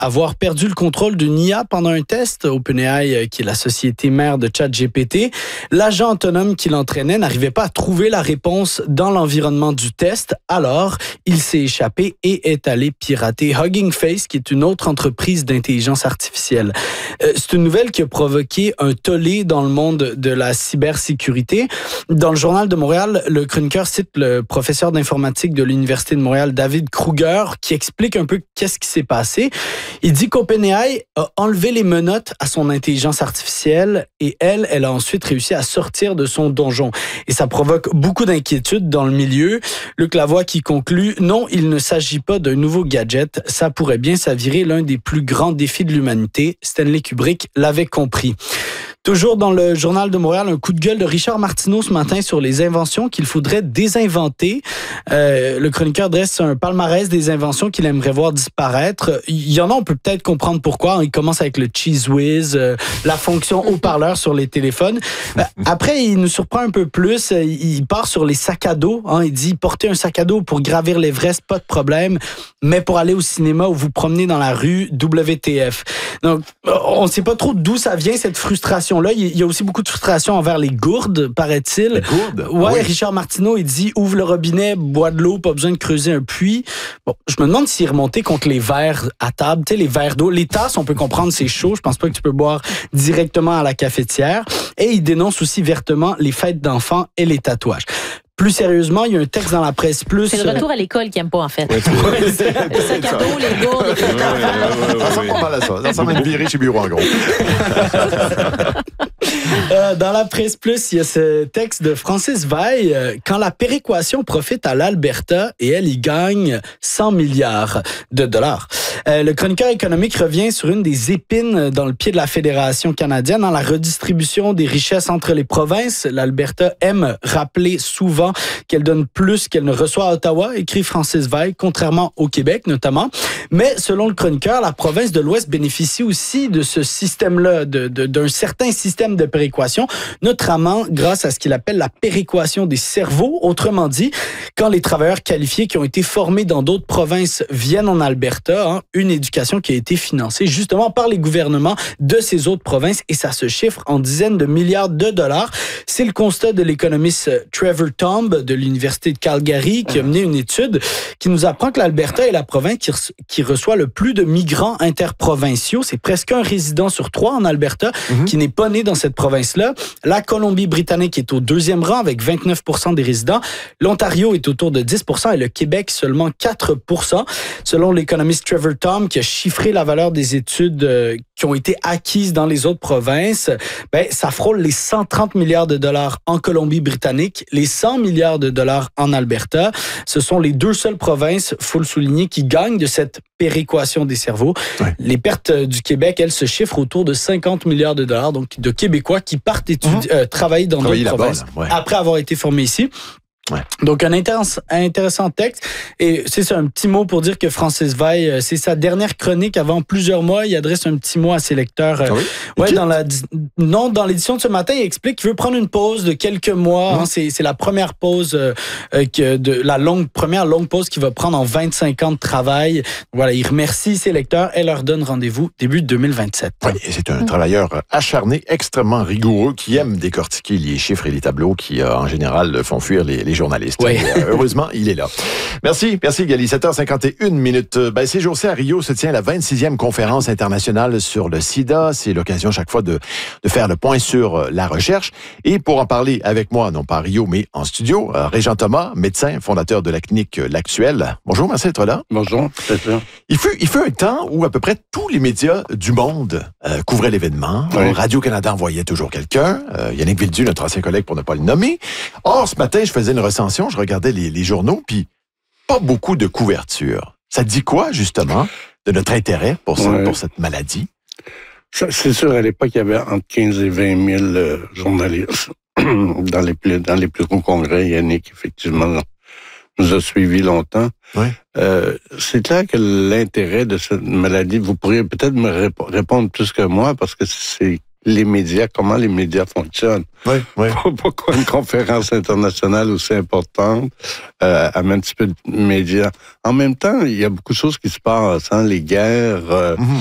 avoir perdu le contrôle d'une IA pendant un test. OpenAI, qui est la société mère de ChatGPT, l'agent autonome qui l'entraînait n'arrivait pas à trouver la réponse dans l'environnement du test. Alors, il s'est échappé et est allé pirater Hugging Face, qui est une autre entreprise d'intelligence artificielle. C'est une nouvelle qui a provoqué un tollé dans le monde de la cybersécurité. Dans le Journal de Montréal, le chroniqueur cite le professeur d'informatique de l'Université de Montréal, David Kruger, qui explique un peu qu'est-ce qui s'est passé. Il dit qu'OpenAI a enlevé les menottes à son intelligence artificielle et elle a ensuite réussi à sortir de son donjon. Et ça provoque beaucoup d'inquiétudes dans le milieu. Luc Lavoie qui conclut, non, il ne s'agit pas d'un nouveau gadget. Ça pourrait bien s'avérer l'un des plus grands défis de l'humanité. Stanley Kubrick l'avait compris. Toujours dans le Journal de Montréal, un coup de gueule de Richard Martineau ce matin sur les inventions qu'il faudrait désinventer. Le chroniqueur dresse un palmarès des inventions qu'il aimerait voir disparaître. Il y en a, on peut peut-être comprendre pourquoi. Il commence avec le Cheese Whiz, la fonction haut-parleur sur les téléphones. Après, il nous surprend un peu plus. Il part sur les sacs à dos. Il dit, porter un sac à dos pour gravir l'Everest, pas de problème. Mais pour aller au cinéma ou vous promener dans la rue, WTF. Donc, on ne sait pas trop d'où ça vient, cette frustration. Là, il y a aussi beaucoup de frustration envers les gourdes, paraît-il. Les gourdes? Ouais, Oui. Richard Martineau, il dit, ouvre le robinet, bois de l'eau, pas besoin de creuser un puits. Bon, je me demande s'il est remonté contre les verres à table, tu sais, les verres d'eau. Les tasses, on peut comprendre, c'est chaud. Je pense pas que tu peux boire directement à la cafetière. Et il dénonce aussi vertement les fêtes d'enfants et les tatouages. Plus sérieusement, il y a un texte dans la presse plus. C'est le retour à l'école qui n'aime pas, en fait. Ouais, Le sac à dos, les gourdes, les fêtes d'enfants. Ça ressemble pas mal à ça. Ça ressemble à une virée chez Bureau, en gros. Dans la presse plus, il y a ce texte de Francis Veil. Quand la péréquation profite à l'Alberta et elle y gagne 100 milliards de dollars. Le chroniqueur économique revient sur une des épines dans le pied de la Fédération canadienne, dans la redistribution des richesses entre les provinces. L'Alberta aime rappeler souvent qu'elle donne plus qu'elle ne reçoit à Ottawa, écrit Francis Veil, contrairement au Québec notamment. Mais selon le chroniqueur, la province de l'Ouest bénéficie aussi de ce système-là, d'un certain système de péréquation, notamment grâce à ce qu'il appelle la péréquation des cerveaux. Autrement dit, quand les travailleurs qualifiés qui ont été formés dans d'autres provinces viennent en Alberta, une éducation qui a été financée justement par les gouvernements de ces autres provinces, et ça se chiffre en dizaines de milliards de dollars. C'est le constat de l'économiste Trevor Tomb de l'Université de Calgary qui a mené une étude qui nous apprend que l'Alberta est la province qui reçoit le plus de migrants interprovinciaux. C'est presque un résident sur 3 en Alberta qui n'est pas né dans cette province-là. La Colombie-Britannique est au 2e rang avec 29% des résidents. L'Ontario est autour de 10% et le Québec seulement 4%. Selon l'économiste Trevor Tomb, qui a chiffré la valeur des études qui ont été acquises dans les autres provinces, ça frôle les 130 milliards de dollars en Colombie-Britannique, les 100 milliards de dollars en Alberta. Ce sont les 2 seules provinces, faut le souligner, qui gagnent de cette péréquation des cerveaux. Ouais. Les pertes du Québec, elles, se chiffrent autour de 50 milliards de dollars, donc de Québécois qui partent travailler dans d'autres provinces après avoir été formés ici. Ouais. Donc, un intéressant texte. Et c'est ça, un petit mot pour dire que Francis Veil, c'est sa dernière chronique avant plusieurs mois. Il adresse un petit mot à ses lecteurs. Dans l'édition de ce matin, il explique qu'il veut prendre une pause de quelques mois. C'est la première pause, première longue pause qu'il va prendre en 25 ans de travail. Voilà, il remercie ses lecteurs et leur donne rendez-vous début 2027. Oui, et c'est un travailleur acharné, extrêmement rigoureux, qui aime décortiquer les chiffres et les tableaux qui, en général, font fuir les journalistes. Oui. Heureusement, il est là. Merci Gali. 7h51. Ces jours-ci, à Rio, se tient la 26e conférence internationale sur le sida. C'est l'occasion chaque fois de faire le point sur la recherche. Et pour en parler avec moi, non pas à Rio, mais en studio, Régent Thomas, médecin, fondateur de la clinique L'Actuelle. Bonjour, merci d'être là. Bonjour, c'est ça. Il fut un temps où à peu près tous les médias du monde couvraient l'événement. Oui. Radio-Canada envoyait toujours quelqu'un. Yannick Villedue, notre ancien collègue, pour ne pas le nommer. Or, ce matin, je faisais une recension, je regardais les journaux, puis pas beaucoup de couverture. Ça dit quoi, justement, de notre intérêt pour cette maladie? C'est sûr, à l'époque, il y avait entre 15 et 20 000 journalistes dans les plus gros congrès. Yannick, effectivement, nous a suivis longtemps. Oui. C'est clair que l'intérêt de cette maladie, vous pourriez peut-être me répondre plus que moi, parce que c'est les médias, comment les médias fonctionnent. Oui, oui. Pourquoi une conférence internationale aussi importante amène un petit peu de médias. En même temps, il y a beaucoup de choses qui se passent, hein, les guerres,